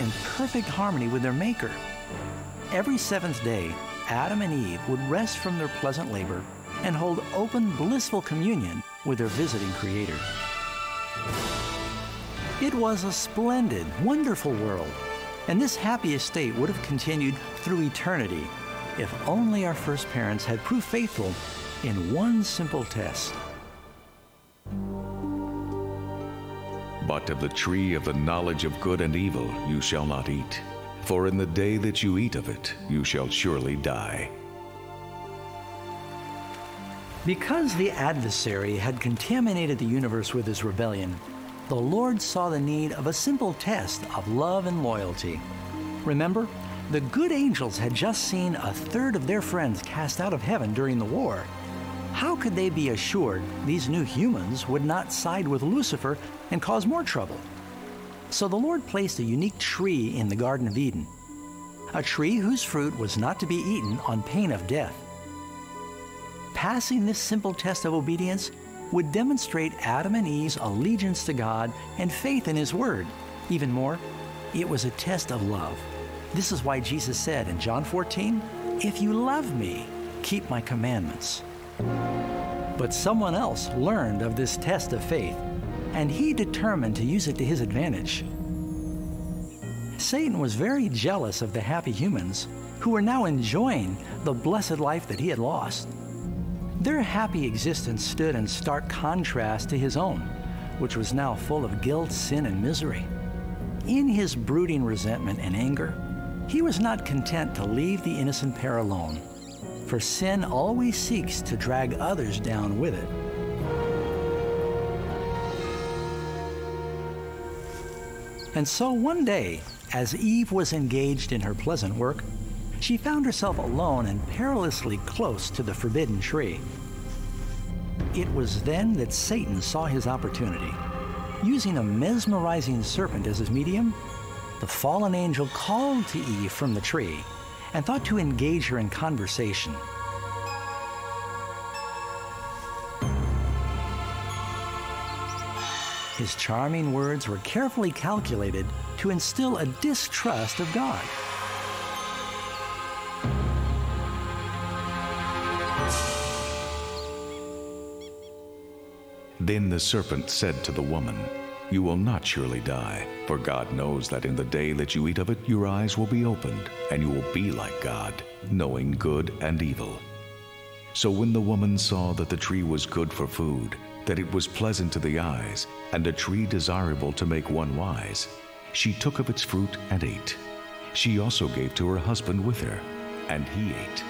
in perfect harmony with their Maker. Every seventh day, Adam and Eve would rest from their pleasant labor and hold open, blissful communion with their visiting Creator. It was a splendid, wonderful world, and this happy estate would have continued through eternity if only our first parents had proved faithful in one simple test. But of the tree of the knowledge of good and evil you shall not eat, for in the day that you eat of it, you shall surely die. Because the adversary had contaminated the universe with his rebellion, the Lord saw the need of a simple test of love and loyalty. Remember, the good angels had just seen a third of their friends cast out of heaven during the war. How could they be assured these new humans would not side with Lucifer and cause more trouble? So the Lord placed a unique tree in the Garden of Eden, a tree whose fruit was not to be eaten on pain of death. Passing this simple test of obedience would demonstrate Adam and Eve's allegiance to God and faith in His Word. Even more, it was a test of love. This is why Jesus said in John 14, "If you love me, keep my commandments." But someone else learned of this test of faith, and he determined to use it to his advantage. Satan was very jealous of the happy humans who were now enjoying the blessed life that he had lost. Their happy existence stood in stark contrast to his own, which was now full of guilt, sin, and misery. In his brooding resentment and anger, he was not content to leave the innocent pair alone, for sin always seeks to drag others down with it. And so one day, as Eve was engaged in her pleasant work, she found herself alone and perilously close to the forbidden tree. It was then that Satan saw his opportunity. Using a mesmerizing serpent as his medium, the fallen angel called to Eve from the tree and thought to engage her in conversation. His charming words were carefully calculated to instill a distrust of God. Then the serpent said to the woman, "You will not surely die, for God knows that in the day that you eat of it, your eyes will be opened, and you will be like God, knowing good and evil." So when the woman saw that the tree was good for food, that it was pleasant to the eyes, and a tree desirable to make one wise, she took of its fruit and ate. She also gave to her husband with her, and he ate.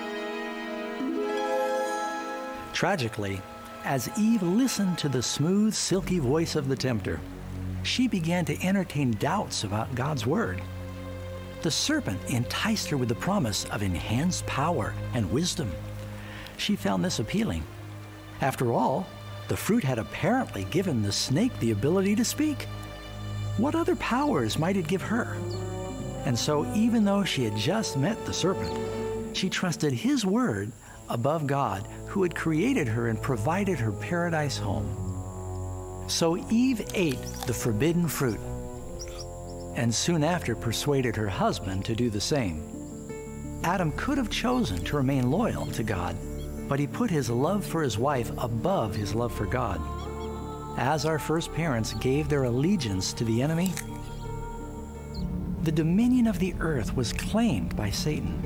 Tragically, as Eve listened to the smooth, silky voice of the tempter, she began to entertain doubts about God's word. The serpent enticed her with the promise of enhanced power and wisdom. She found this appealing. After all, the fruit had apparently given the snake the ability to speak. What other powers might it give her? And so, even though she had just met the serpent, she trusted his word above God, who had created her and provided her paradise home. So Eve ate the forbidden fruit, and soon after persuaded her husband to do the same. Adam could have chosen to remain loyal to God, but he put his love for his wife above his love for God. As our first parents gave their allegiance to the enemy, the dominion of the earth was claimed by Satan.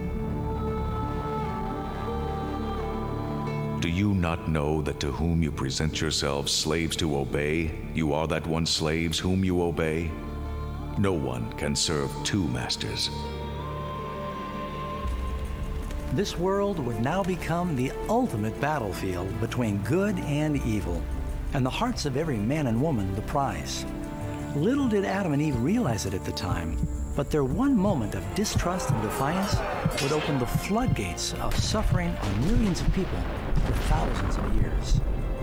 Do you not know that to whom you present yourselves slaves to obey, you are that one slaves whom you obey? No one can serve two masters. This world would now become the ultimate battlefield between good and evil, and the hearts of every man and woman the prize. Little did Adam and Eve realize it at the time, but their one moment of distrust and defiance would open the floodgates of suffering on millions of people for thousands of years.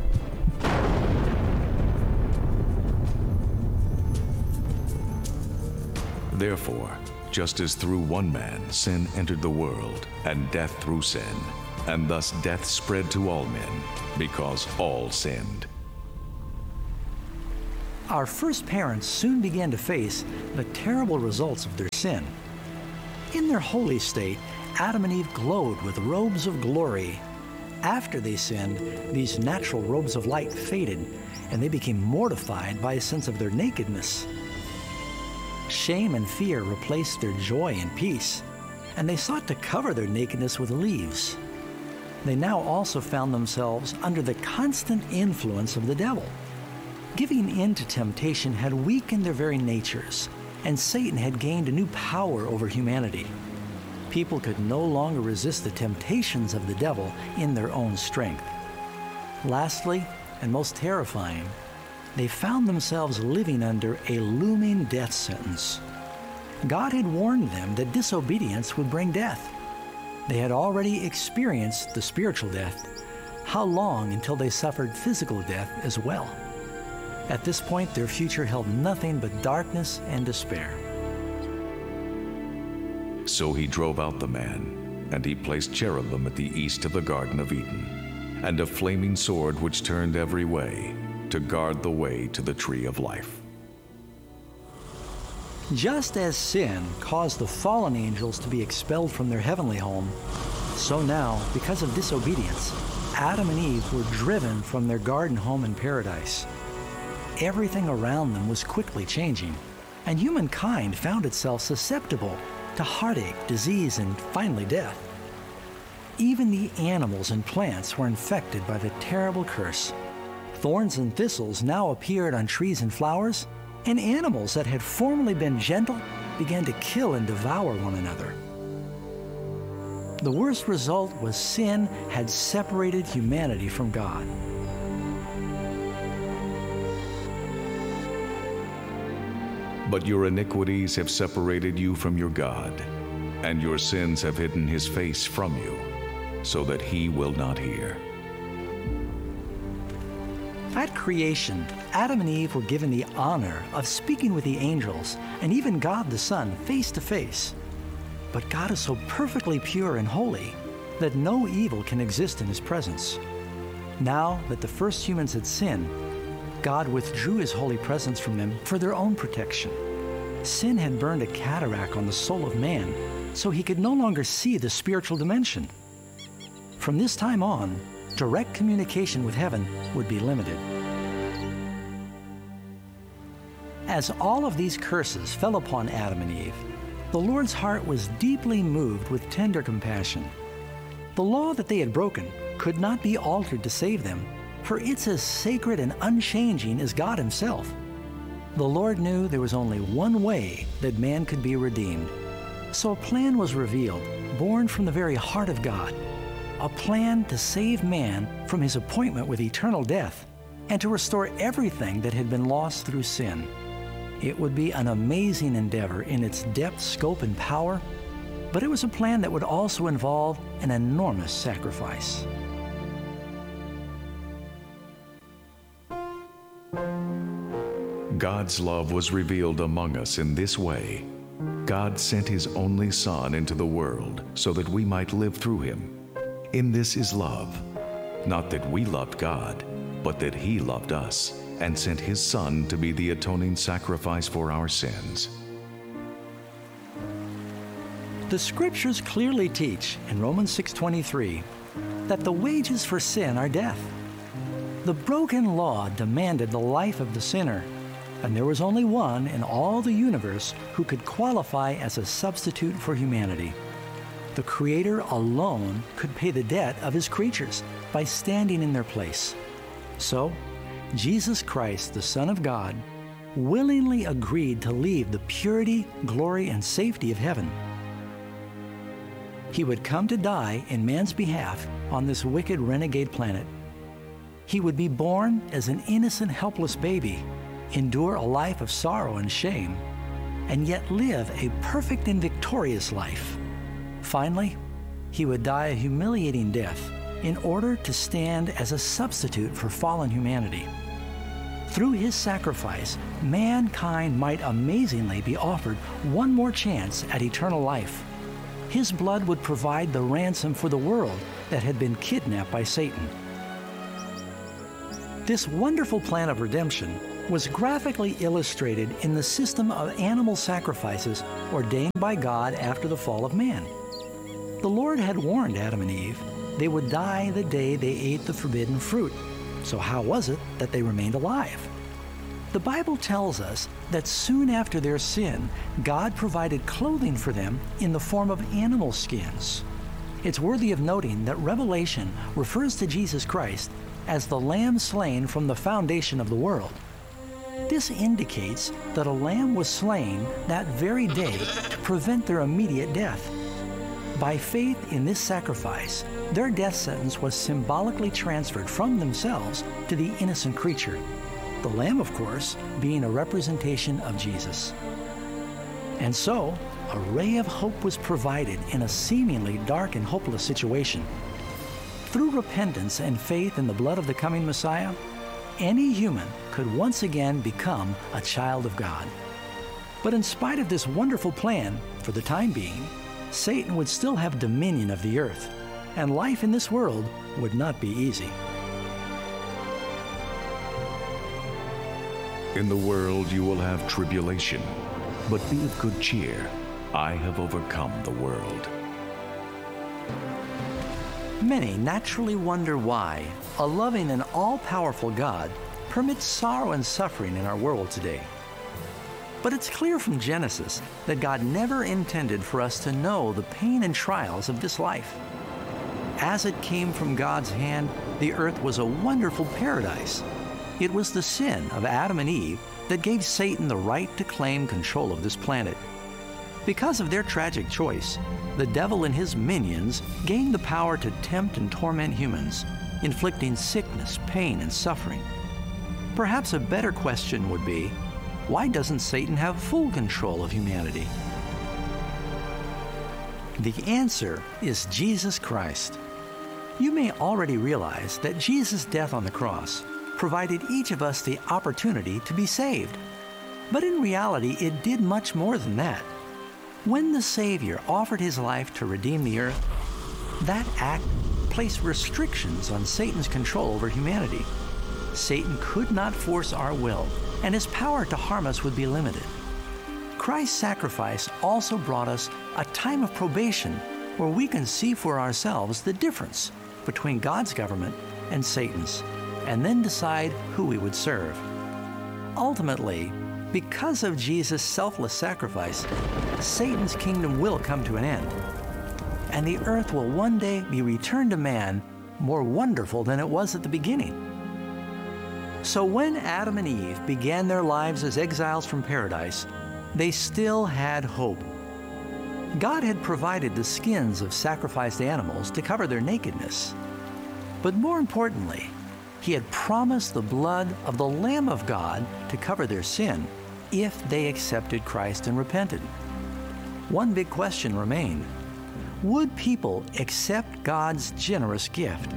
Therefore, just as through one man sin entered the world, and death through sin, and thus death spread to all men, because all sinned. Our first parents soon began to face the terrible results of their sin. In their holy state, Adam and Eve glowed with robes of glory. After they sinned, these natural robes of light faded, and they became mortified by a sense of their nakedness. Shame and fear replaced their joy and peace, and they sought to cover their nakedness with leaves. They now also found themselves under the constant influence of the devil. Giving in to temptation had weakened their very natures, and Satan had gained a new power over humanity. People could no longer resist the temptations of the devil in their own strength. Lastly, and most terrifying, they found themselves living under a looming death sentence. God had warned them that disobedience would bring death. They had already experienced the spiritual death. How long until they suffered physical death as well? At this point, their future held nothing but darkness and despair. So he drove out the man, and he placed cherubim at the east of the Garden of Eden, and a flaming sword which turned every way, to guard the way to the tree of life. Just as sin caused the fallen angels to be expelled from their heavenly home, so now, because of disobedience, Adam and Eve were driven from their garden home in paradise. Everything around them was quickly changing, and humankind found itself susceptible to heartache, disease, and finally death. Even the animals and plants were infected by the terrible curse. Thorns and thistles now appeared on trees and flowers, and animals that had formerly been gentle began to kill and devour one another. The worst result was sin had separated humanity from God. But your iniquities have separated you from your God, and your sins have hidden his face from you, so that he will not hear. At creation, Adam and Eve were given the honor of speaking with the angels and even God the Son face to face. But God is so perfectly pure and holy that no evil can exist in his presence. Now that the first humans had sinned, God withdrew his holy presence from them for their own protection. Sin had burned a cataract on the soul of man, so he could no longer see the spiritual dimension. From this time on, direct communication with heaven would be limited. As all of these curses fell upon Adam and Eve, the Lord's heart was deeply moved with tender compassion. The law that they had broken could not be altered to save them, for it's as sacred and unchanging as God himself. The Lord knew there was only one way that man could be redeemed. So a plan was revealed, born from the very heart of God, a plan to save man from his appointment with eternal death and to restore everything that had been lost through sin. It would be an amazing endeavor in its depth, scope, and power, but it was a plan that would also involve an enormous sacrifice. God's love was revealed among us in this way. God sent his only Son into the world so that we might live through him. In this is love, not that we loved God, but that he loved us and sent his Son to be the atoning sacrifice for our sins. The scriptures clearly teach in Romans 6:23 that the wages for sin are death. The broken law demanded the life of the sinner, and there was only one in all the universe who could qualify as a substitute for humanity. The Creator alone could pay the debt of his creatures by standing in their place. So, Jesus Christ, the Son of God, willingly agreed to leave the purity, glory, and safety of heaven. He would come to die in man's behalf on this wicked renegade planet. He would be born as an innocent, helpless baby, endure a life of sorrow and shame, and yet live a perfect and victorious life. Finally, he would die a humiliating death in order to stand as a substitute for fallen humanity. Through his sacrifice, mankind might amazingly be offered one more chance at eternal life. His blood would provide the ransom for the world that had been kidnapped by Satan. This wonderful plan of redemption was graphically illustrated in the system of animal sacrifices ordained by God after the fall of man. The Lord had warned Adam and Eve they would die the day they ate the forbidden fruit. So how was it that they remained alive? The Bible tells us that soon after their sin, God provided clothing for them in the form of animal skins. It's worthy of noting that Revelation refers to Jesus Christ as the Lamb slain from the foundation of the world. This indicates that a lamb was slain that very day to prevent their immediate death. By faith in this sacrifice, their death sentence was symbolically transferred from themselves to the innocent creature. The lamb, of course, being a representation of Jesus. And so, a ray of hope was provided in a seemingly dark and hopeless situation. Through repentance and faith in the blood of the coming Messiah, any human could once again become a child of God. But in spite of this wonderful plan, for the time being, Satan would still have dominion of the earth, and life in this world would not be easy. In the world you will have tribulation, but be of good cheer. I have overcome the world. Many naturally wonder why a loving and all-powerful God permits sorrow and suffering in our world today. But it's clear from Genesis that God never intended for us to know the pain and trials of this life. As it came from God's hand, the earth was a wonderful paradise. It was the sin of Adam and Eve that gave Satan the right to claim control of this planet. Because of their tragic choice, the devil and his minions gained the power to tempt and torment humans, inflicting sickness, pain, and suffering. Perhaps a better question would be, why doesn't Satan have full control of humanity? The answer is Jesus Christ. You may already realize that Jesus' death on the cross provided each of us the opportunity to be saved. But in reality, it did much more than that. When the Savior offered his life to redeem the earth, that act placed restrictions on Satan's control over humanity. Satan could not force our will, and his power to harm us would be limited. Christ's sacrifice also brought us a time of probation where we can see for ourselves the difference between God's government and Satan's, and then decide who we would serve. Ultimately, because of Jesus' selfless sacrifice, Satan's kingdom will come to an end, and the earth will one day be returned to man more wonderful than it was at the beginning. So when Adam and Eve began their lives as exiles from paradise, they still had hope. God had provided the skins of sacrificed animals to cover their nakedness. But more importantly, He had promised the blood of the Lamb of God to cover their sin if they accepted Christ and repented. One big question remained. Would people accept God's generous gift?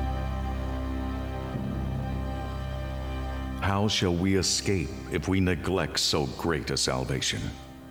How shall we escape if we neglect so great a salvation?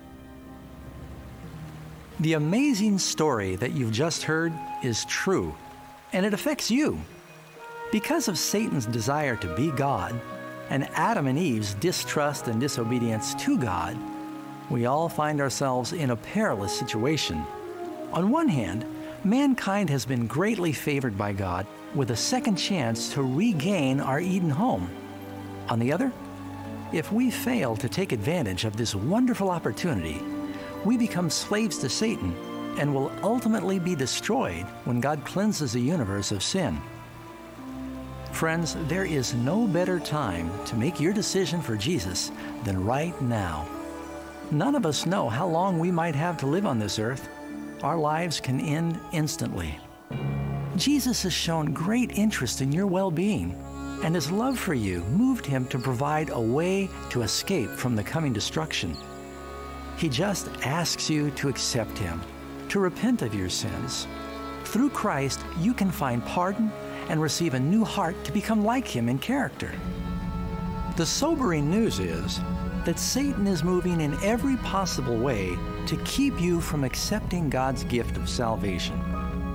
The amazing story that you've just heard is true, and it affects you. Because of Satan's desire to be God and Adam and Eve's distrust and disobedience to God, we all find ourselves in a perilous situation. On one hand, mankind has been greatly favored by God with a second chance to regain our Eden home. On the other, if we fail to take advantage of this wonderful opportunity, we become slaves to Satan and will ultimately be destroyed when God cleanses the universe of sin. Friends, there is no better time to make your decision for Jesus than right now. None of us know how long we might have to live on this earth. Our lives can end instantly. Jesus has shown great interest in your well-being, and his love for you moved him to provide a way to escape from the coming destruction. He just asks you to accept him, to repent of your sins. Through Christ, you can find pardon and receive a new heart to become like him in character. The sobering news is that Satan is moving in every possible way to keep you from accepting God's gift of salvation.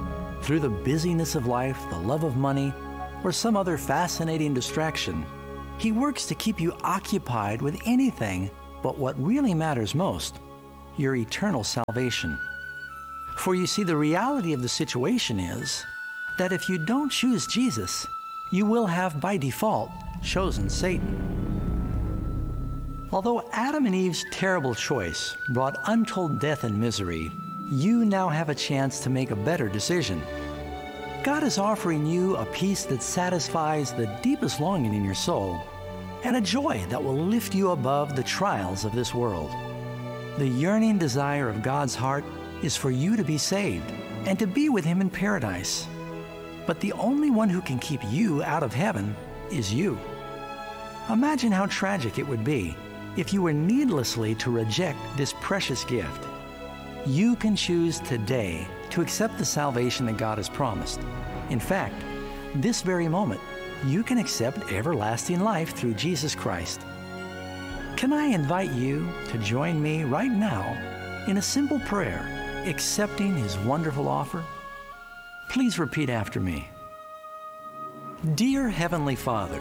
Through the busyness of life, the love of money, or some other fascinating distraction, He works to keep you occupied with anything but what really matters most, your eternal salvation. For you see, the reality of the situation is that if you don't choose Jesus, you will have by default chosen Satan. Although Adam and Eve's terrible choice brought untold death and misery, you now have a chance to make a better decision. God is offering you a peace that satisfies the deepest longing in your soul and a joy that will lift you above the trials of this world. The yearning desire of God's heart is for you to be saved and to be with Him in paradise. But the only one who can keep you out of heaven is you. Imagine how tragic it would be if you were needlessly to reject this precious gift. You can choose today to accept the salvation that God has promised. In fact, this very moment, you can accept everlasting life through Jesus Christ. Can I invite you to join me right now in a simple prayer, accepting His wonderful offer? Please repeat after me. Dear Heavenly Father,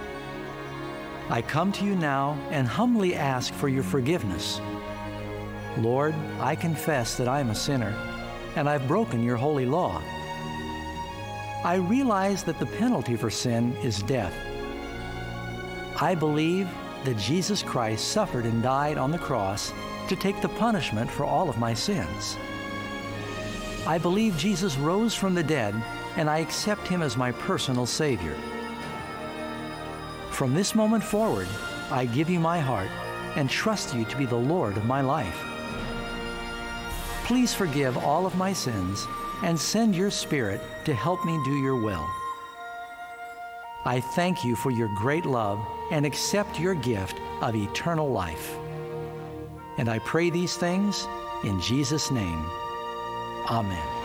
I come to you now and humbly ask for your forgiveness. Lord, I confess that I am a sinner and I've broken your holy law. I realize that the penalty for sin is death. I believe that Jesus Christ suffered and died on the cross to take the punishment for all of my sins. I believe Jesus rose from the dead, and I accept Him as my personal Savior. From this moment forward, I give you my heart and trust you to be the Lord of my life. Please forgive all of my sins and send your Spirit to help me do your will. I thank you for your great love and accept your gift of eternal life. And I pray these things in Jesus' name. Amen.